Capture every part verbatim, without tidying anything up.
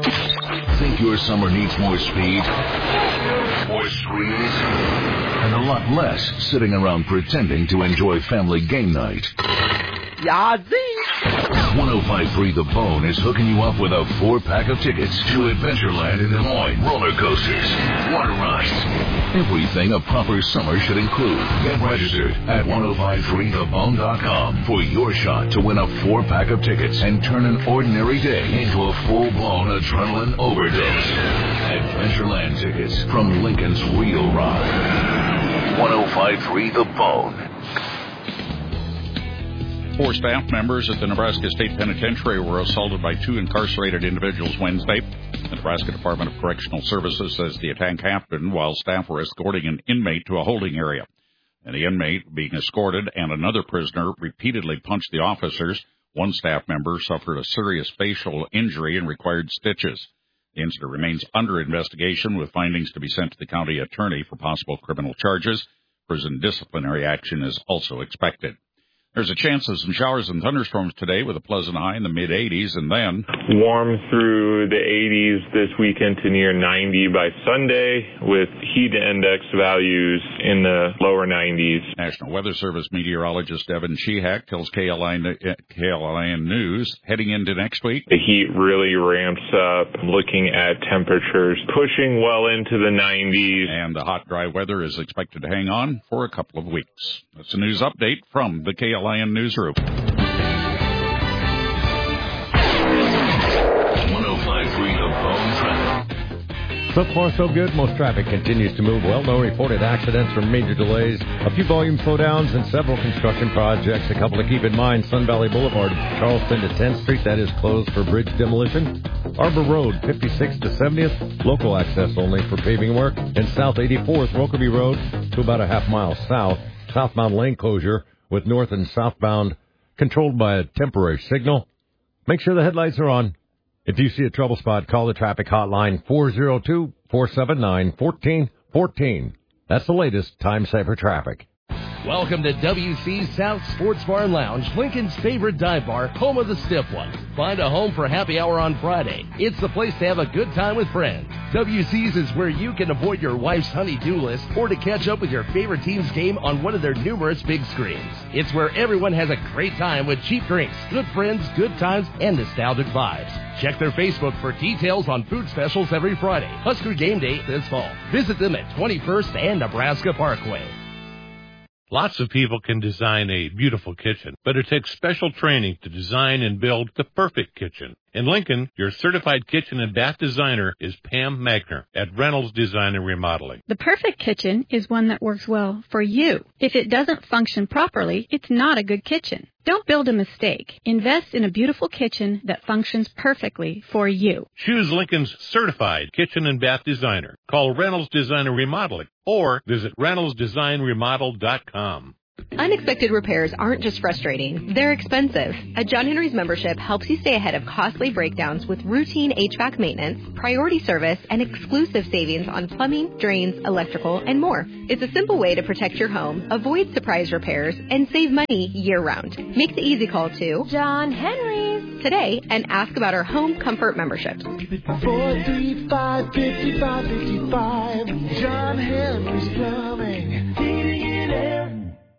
Think your summer needs more speed? More screens? And a lot less sitting around pretending to enjoy family game night. Yazzie! one oh five point three The Bone is hooking you up with a four-pack of tickets to Adventureland in Des Moines, roller coasters, water rides, everything a proper summer should include. Get registered at ten fifty-three the bone dot com for your shot to win a four-pack of tickets and turn an ordinary day into a full-blown adrenaline overdose. Adventureland tickets from Lincoln's Real Rock. ten fifty-three The Bone. Four staff members at the Nebraska State Penitentiary were assaulted by two incarcerated individuals Wednesday. The Nebraska Department of Correctional Services says the attack happened while staff were escorting an inmate to a holding area. And the inmate being escorted and another prisoner repeatedly punched the officers. One staff member suffered a serious facial injury and required stitches. The incident remains under investigation with findings to be sent to the county attorney for possible criminal charges. Prison disciplinary action is also expected. There's a chance of some showers and thunderstorms today with a pleasant high in the mid-eighties, and then warm through the eighties this weekend to near ninety by Sunday, with heat index values in the lower nineties. National Weather Service meteorologist Evan Shehak tells K L I N News heading into next week, the heat really ramps up, looking at temperatures pushing well into the nineties. And the hot, dry weather is expected to hang on for a couple of weeks. That's a news update from the K L I N Newsroom. ten fifty-three The Bone traffic. So far, so good. Most traffic continues to move well. No reported accidents or major delays. A few volume slowdowns and several construction projects. A couple to keep in mind. Sun Valley Boulevard, Charleston to tenth Street. That is closed for bridge demolition. Arbor Road, fifty-sixth to seventieth. Local access only for paving work. And South eighty-fourth, Rokeby Road to about a half mile south. Southbound lane closure with north and southbound controlled by a temporary signal. Make sure the headlights are on. If you see a trouble spot, call the traffic hotline four oh two, four seven nine, one four one four. That's the latest time saver traffic. Welcome to W C's South Sports Bar and Lounge, Lincoln's favorite dive bar, home of the stiff one. Find a home for happy hour on Friday. It's the place to have a good time with friends. W C's is where you can avoid your wife's honey-do list or to catch up with your favorite team's game on one of their numerous big screens. It's where everyone has a great time with cheap drinks, good friends, good times, and nostalgic vibes. Check their Facebook for details on food specials every Friday. Husker game day this fall. Visit them at twenty-first and Nebraska Parkway. Lots of people can design a beautiful kitchen, but it takes special training to design and build the perfect kitchen. In Lincoln, your certified kitchen and bath designer is Pam Magner at Reynolds Design and Remodeling. The perfect kitchen is one that works well for you. If it doesn't function properly, it's not a good kitchen. Don't build a mistake. Invest in a beautiful kitchen that functions perfectly for you. Choose Lincoln's certified kitchen and bath designer. Call Reynolds Design and Remodeling or visit reynolds design remodel dot com. Unexpected repairs aren't just frustrating, they're expensive. A John Henry's membership helps you stay ahead of costly breakdowns with routine H V A C maintenance, priority service, and exclusive savings on plumbing, drains, electrical, and more. It's a simple way to protect your home, avoid surprise repairs, and save money year-round. Make the easy call to John Henry's today and ask about our home comfort memberships. four three five, five five five five, John Henry's Plumbing, heating and air.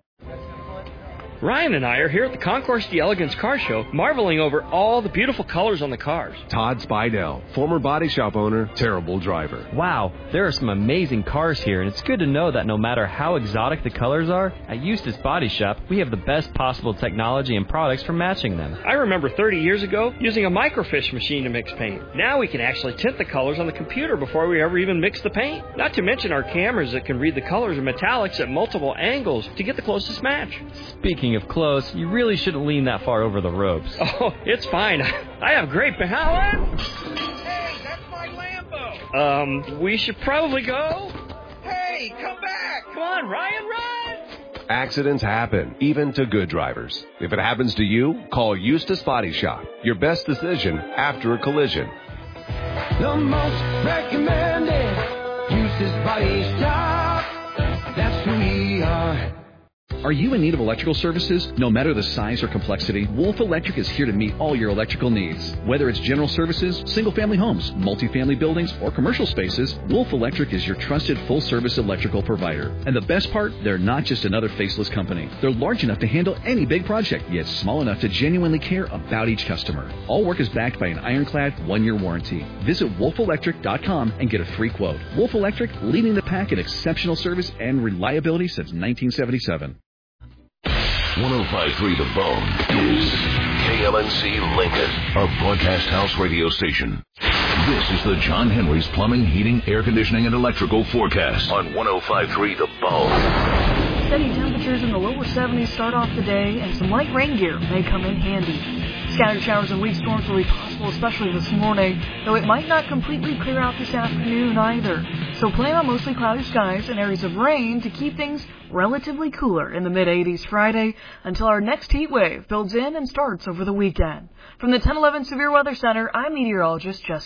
Ryan and I are here at the Concourse d'Elegance Car Show, marveling over all the beautiful colors on the cars. Todd Spidell, former body shop owner, terrible driver. Wow, there are some amazing cars here, and it's good to know that no matter how exotic the colors are, at Eustace Body Shop, we have the best possible technology and products for matching them. I remember thirty years ago using a microfiche machine to mix paint. Now we can actually tint the colors on the computer before we ever even mix the paint. Not to mention our cameras that can read the colors and metallics at multiple angles to get the closest match. Speaking of close, you really shouldn't lean that far over the ropes. Oh, it's fine. I have great balance. Hey, that's my Lambo. Um, we should probably go. Hey, come back. Come on, Ryan, run. Accidents happen, even to good drivers. If it happens to you, call Eustace Body Shop. Your best decision after a collision. The most recommended Eustace Body Shop. That's who we are. Are you in need of electrical services? No matter the size or complexity, Wolf Electric is here to meet all your electrical needs. Whether it's general services, single-family homes, multifamily buildings, or commercial spaces, Wolf Electric is your trusted full-service electrical provider. And the best part, they're not just another faceless company. They're large enough to handle any big project, yet small enough to genuinely care about each customer. All work is backed by an ironclad one-year warranty. Visit wolf electric dot com and get a free quote. Wolf Electric, leading the pack in exceptional service and reliability since nineteen seventy-seven. one oh five point three The Bone is K L N C Lincoln, a broadcast house radio station. This is the John Henry's Plumbing, Heating, Air Conditioning, and Electrical forecast on one oh five point three The Bone. Steady temperatures in the lower seventies start off the day, and some light rain gear may come in handy. Scattered showers and weak storms will be possible, especially this morning, though it might not completely clear out this afternoon either. So plan on mostly cloudy skies and areas of rain to keep things relatively cooler in the mid-eighties Friday until our next heat wave builds in and starts over the weekend. From the ten eleven Severe Weather Center, I'm meteorologist Jessica.